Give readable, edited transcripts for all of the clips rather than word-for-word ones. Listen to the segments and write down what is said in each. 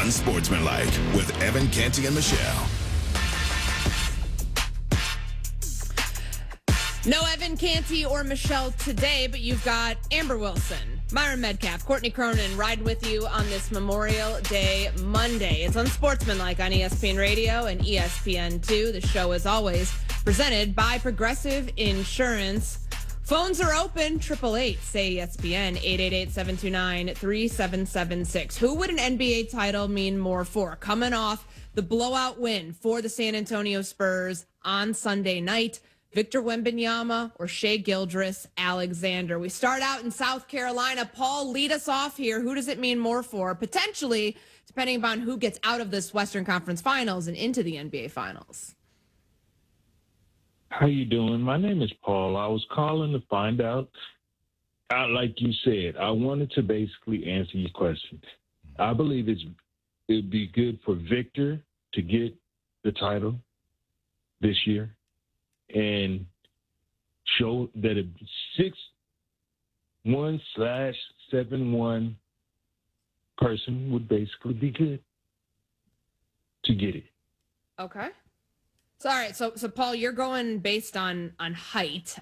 Unsportsmanlike with Evan Canty and Michelle. No Evan Canty or Michelle today, but you've got Amber Wilson, Myron Medcalf, Courtney Cronin riding with you on this Memorial Day Monday. It's Unsportsmanlike on ESPN Radio and ESPN2. The show, as always, presented by Progressive Insurance. Phones are open, 888-SAY-ESPN, 888-729-3776. Who would an NBA title mean more for? Coming off the blowout win for the San Antonio Spurs on Sunday night, Victor Wembanyama or Shai Gilgeous-Alexander. We start out in South Carolina. Paul, lead us off here. Who does it mean more for? Potentially, depending upon who gets out of this Western Conference Finals and into the NBA Finals. How you doing? My name is Paul. I was calling to find out, like you said, I wanted to basically answer your question. I believe it'd be good for Victor to get the title this year and show that a 6'1/7'1" person would basically be good to get it. Okay. So, all right. So Paul, you're going based on height.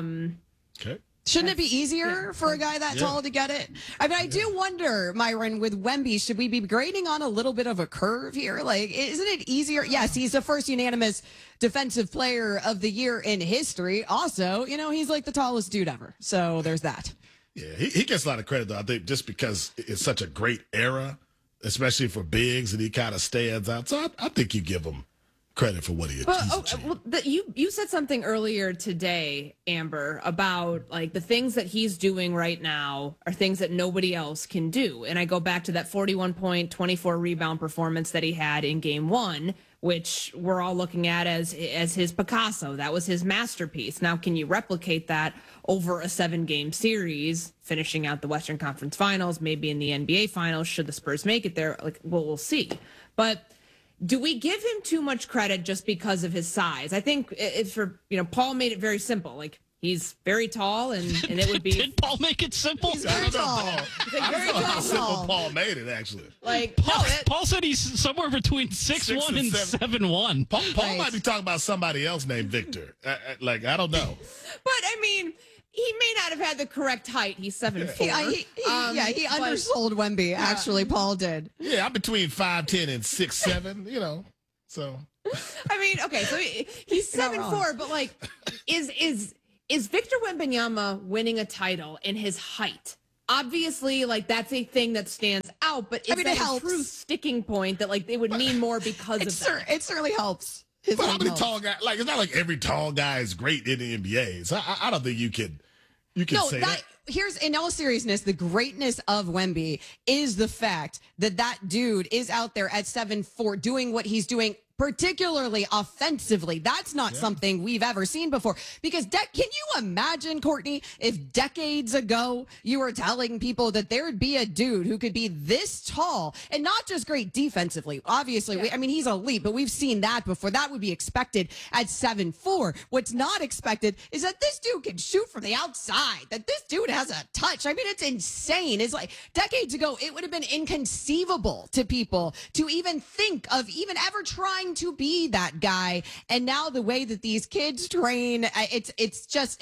Okay. Shouldn't it be easier for a guy that tall to get it? I mean, I do wonder, Myron, with Wemby, should we be grading on a little bit of a curve here? Like, isn't it easier? Yes, he's the first unanimous defensive player of the year in history. Also, he's like the tallest dude ever. So there's that. Yeah, he gets a lot of credit, though, I think, just because it's such a great era, especially for bigs, and he kind of stands out. So I think you give him credit for what he's achieved. You said something earlier today, Amber, about like the things that he's doing right now are things that nobody else can do. And I go back to that 41-point, 24-rebound performance that he had in Game 1, which we're all looking at as his Picasso. That was his masterpiece. Now, can you replicate that over a 7-game series, finishing out the Western Conference Finals, maybe in the NBA Finals, should the Spurs make it there? We'll see. But do we give him too much credit just because of his size? I think Paul made it very simple. Like, he's very tall, and it would be. Did Paul make it simple? He's very tall. I don't know how simple Paul made it, actually. Paul said he's somewhere between 6'1" and 7'1". Paul might be talking about somebody else named Victor. I don't know. But, I mean, he may not have had the correct height. He's 7'4". He undersold Wemby, actually, Paul did. Yeah, I'm between 5'10" and 6'7", so. I mean, okay, so he's 7'4", but, like, is Victor Wembanyama winning a title in his height? Obviously, like, that's a thing that stands out, but is that a true sticking point that, like, they would mean more because of that? It certainly helps. But how many tall guys? Like, it's not like every tall guy is great in the NBA. So I don't think you can say that. Here's, in all seriousness, the greatness of Wemby is the fact that dude is out there at 7'4", doing what he's doing, particularly offensively. That's not something we've ever seen before. Because can you imagine, Courtney, if decades ago you were telling people that there would be a dude who could be this tall and not just great defensively? Obviously, he's elite, but we've seen that before. That would be expected at 7'4". What's not expected is that this dude can shoot from the outside, that this dude has a touch. I mean, it's insane. It's like decades ago, it would have been inconceivable to people to even think of even ever trying to be that guy. And now the way that these kids train, it's just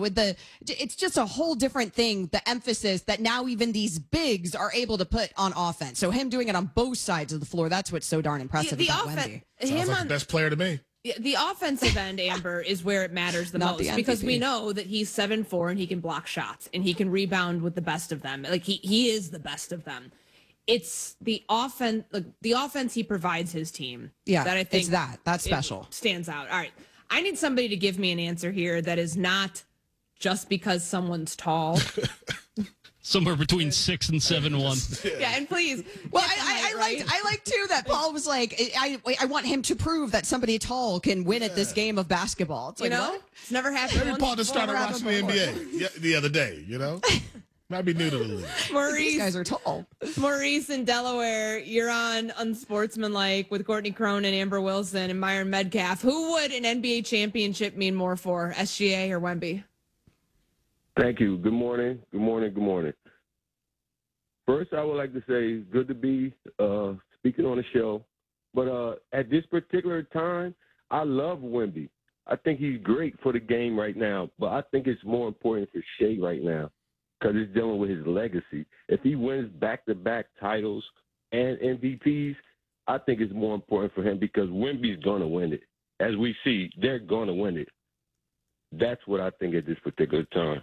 a whole different thing. The emphasis that now even these bigs are able to put on offense. So him doing it on both sides of the floor, that's what's so darn impressive about Wemby. Sounds like the best player to me. The offensive end, Amber, is where it matters the most because we know that he's 7'4" and he can block shots and he can rebound with the best of them. Like he is the best of them. It's the offense he provides his team. Yeah, that I think that's special. Stands out. All right, I need somebody to give me an answer here that is not just because someone's tall. Somewhere between 6 and 7'1". Yeah, and please. Well, I like too that Paul was like, I want him to prove that somebody tall can win at this game of basketball. It's like, what? It's never happened. Maybe Paul just started watching the NBA the other day. Might be new to the league. Maurice, these guys are tall. Maurice in Delaware, you're on Unsportsmanlike with Courtney Cronin, Amber Wilson, and Myron Medcalf. Who would an NBA championship mean more for, SGA or Wemby? Thank you. Good morning. Good morning. Good morning. First, I would like to say good to be speaking on the show. But at this particular time, I love Wemby. I think he's great for the game right now. But I think it's more important for Shea right now because it's dealing with his legacy. If he wins back-to-back titles and MVPs, I think it's more important for him because Wemby's going to win it. As we see, they're going to win it. That's what I think at this particular time.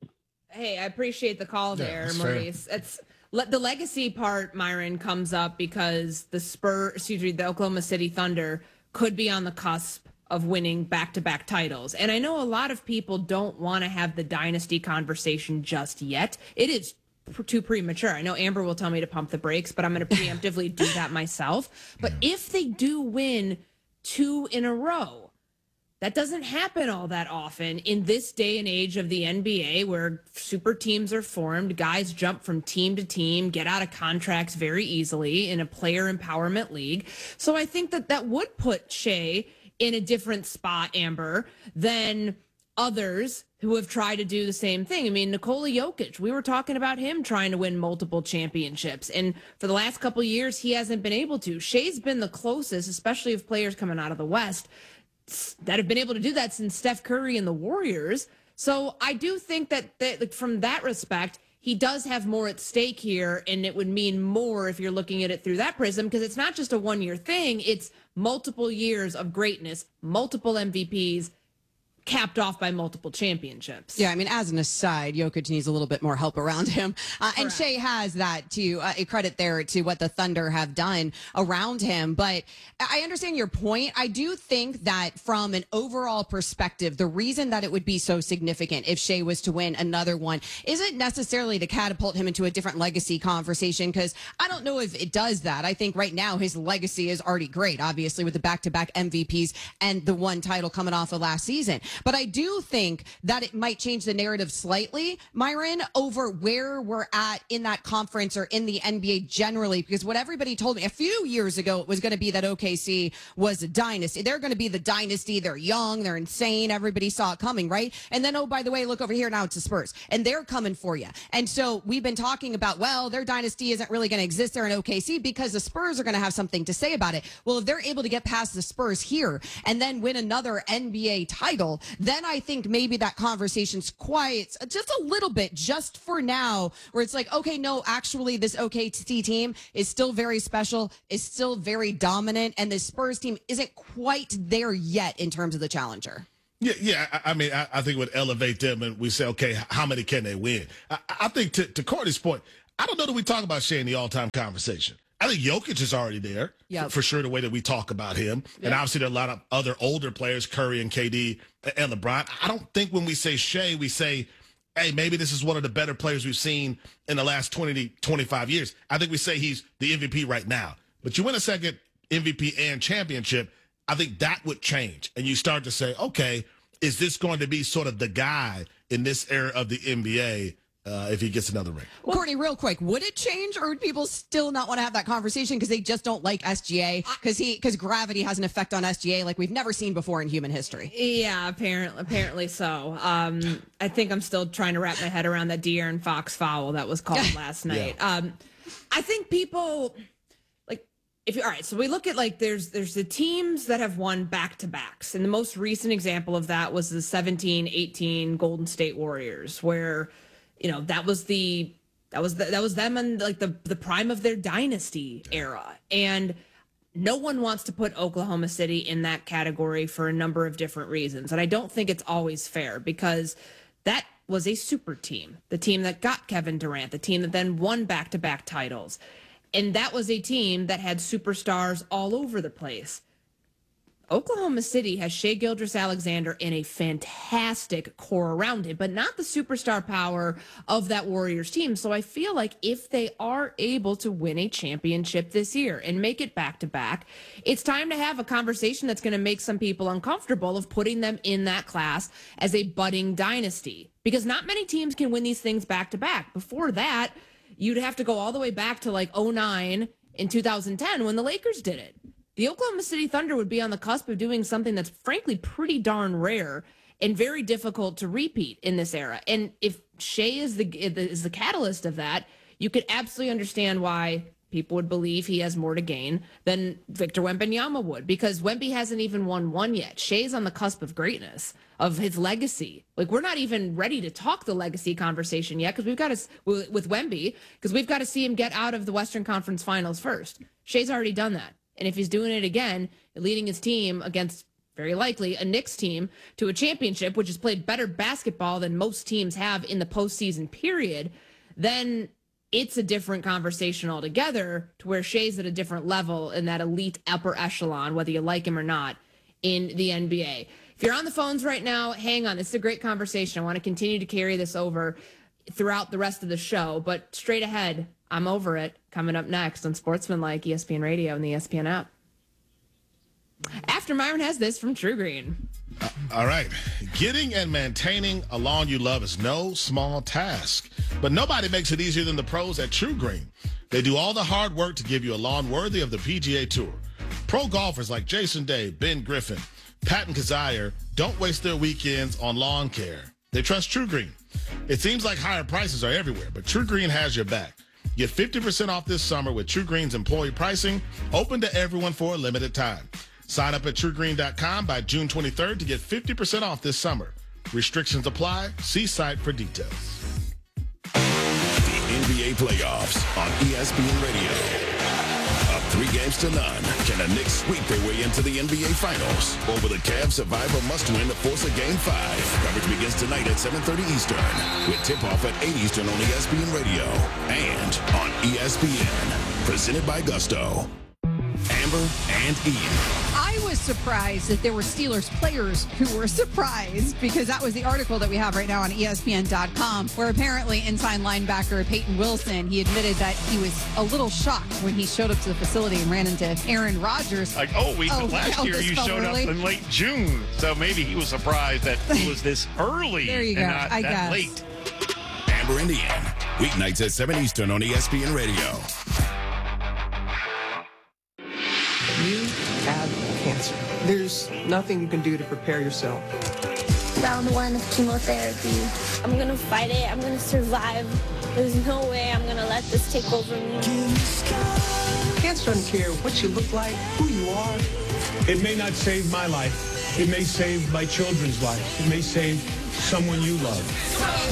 Hey, I appreciate the call there, Maurice. The legacy part, Myron, comes up because the Oklahoma City Thunder could be on the cusp of winning back-to-back titles. And I know a lot of people don't want to have the dynasty conversation just yet. It is too premature. I know Amber will tell me to pump the brakes, but I'm going to preemptively do that myself. But if they do win 2 in a row, that doesn't happen all that often in this day and age of the NBA where super teams are formed, guys jump from team to team, get out of contracts very easily in a player empowerment league. So I think that would put Shea in a different spot, Amber, than others who have tried to do the same thing. I mean, Nikola Jokic, we were talking about him trying to win multiple championships. And for the last couple of years, he hasn't been able to. Shea's been the closest, especially of players coming out of the West, that have been able to do that since Steph Curry and the Warriors. So I do think that from that respect, he does have more at stake here, and it would mean more if you're looking at it through that prism, because it's not just a one-year thing. It's multiple years of greatness, multiple MVPs, capped off by multiple championships. Yeah, I mean, as an aside, Jokic needs a little bit more help around him. And Shea has that, to a credit there to what the Thunder have done around him. But I understand your point. I do think that from an overall perspective, the reason that it would be so significant if Shea was to win another one isn't necessarily to catapult him into a different legacy conversation, because I don't know if it does that. I think right now his legacy is already great, obviously, with the back-to-back MVPs and the one title coming off of last season. But I do think that it might change the narrative slightly, Myron, over where we're at in that conference or in the NBA generally, because what everybody told me a few years ago, it was going to be that OKC was a dynasty. They're going to be the dynasty. They're young. They're insane. Everybody saw it coming, right? And then, oh, by the way, look over here. Now it's the Spurs, and they're coming for you. And so we've been talking about, well, their dynasty isn't really going to exist there in OKC because the Spurs are going to have something to say about it. Well, if they're able to get past the Spurs here and then win another NBA title, then I think maybe that conversation's quiet just a little bit, just for now, where it's like, okay, no, actually this OKC team is still very special, is still very dominant, and the Spurs team isn't quite there yet in terms of the challenger. Yeah. I mean, I think it would elevate them, and we say, okay, how many can they win? I think to Courtney's point, I don't know that we talk about Shea in the all-time conversation. I think Jokic is already there, for sure, the way that we talk about him. Yep. And obviously there are a lot of other older players, Curry and KD and LeBron. I don't think when we say Shea, we say, hey, maybe this is one of the better players we've seen in the last 20 to 25 years. I think we say he's the MVP right now. But you win a second MVP and championship, I think that would change. And you start to say, okay, is this going to be sort of the guy in this era of the NBA if he gets another ring? Well, Courtney, real quick, would it change, or would people still not want to have that conversation because they just don't like SGA, because gravity has an effect on SGA like we've never seen before in human history? Yeah, apparently so. I think I'm still trying to wrap my head around that De'Aaron Fox foul that was called last night. Yeah. I think people all right, so we look at there's the teams that have won back-to-backs, and the most recent example of that was the 17-18 Golden State Warriors, where that was them in the prime of their dynasty era. And no one wants to put Oklahoma City in that category for a number of different reasons. And I don't think it's always fair, because that was a super team, the team that got Kevin Durant, the team that then won back-to-back titles. And that was a team that had superstars all over the place. Oklahoma City has Shai Gilgeous-Alexander in a fantastic core around him, but not the superstar power of that Warriors team. So I feel like if they are able to win a championship this year and make it back-to-back, it's time to have a conversation that's going to make some people uncomfortable of putting them in that class as a budding dynasty, because not many teams can win these things back-to-back. Before that, you'd have to go all the way back to 2009 and 2010 when the Lakers did it. The Oklahoma City Thunder would be on the cusp of doing something that's frankly pretty darn rare and very difficult to repeat in this era. And if Shea is the catalyst of that, you could absolutely understand why people would believe he has more to gain than Victor Wembanyama would, because Wemby hasn't even won one yet. Shai's on the cusp of greatness, of his legacy. Like, we're not even ready to talk the legacy conversation yet, because we've got to, with Wemby, because we've got to see him get out of the Western Conference Finals first. Shai's already done that. And if he's doing it again, leading his team against, very likely, a Knicks team to a championship, which has played better basketball than most teams have in the postseason period, then it's a different conversation altogether, to where Shai's at a different level in that elite upper echelon, whether you like him or not, in the NBA. If you're on the phones right now, hang on. This is a great conversation. I want to continue to carry this over throughout the rest of the show, but straight ahead, I'm over it. Coming up next on Sportsmanlike, ESPN Radio and the ESPN app. After Myron has this from True Green. All right. Getting and maintaining a lawn you love is no small task, but nobody makes it easier than the pros at True Green. They do all the hard work to give you a lawn worthy of the PGA Tour. Pro golfers like Jason Day, Ben Griffin, Patton Kizzire don't waste their weekends on lawn care. They trust True Green. It seems like higher prices are everywhere, but True Green has your back. Get 50% off this summer with True Green's employee pricing, open to everyone for a limited time. Sign up at TrueGreen.com by June 23rd to get 50% off this summer. Restrictions apply. See site for details. The NBA playoffs on ESPN Radio. Up 3-0. Can the Knicks sweep their way into the NBA Finals? Or will the Cavs survive a must-win to force a Game 5? Coverage begins tonight at 7:30 Eastern, with tip-off at 8 Eastern on ESPN Radio and on ESPN. Presented by Gusto. Amber and Ian. I was surprised that there were Steelers players who were surprised, because that was the article that we have right now on ESPN.com, where apparently inside linebacker Peyton Wilson, he admitted that he was a little shocked when he showed up to the facility and ran into Aaron Rodgers. Last year you showed up in late June, so maybe he was surprised that it was this early. There you go, and not I that guess. late. Amber and Ian. Weeknights at 7 Eastern on ESPN Radio. You have cancer. There's nothing you can do to prepare yourself. Round 1 of chemotherapy. I'm gonna fight it. I'm gonna survive. There's no way I'm gonna let this take over me. Cancer doesn't care what you look like, who you are. It may not save my life. It may save my children's life. It may save someone you love.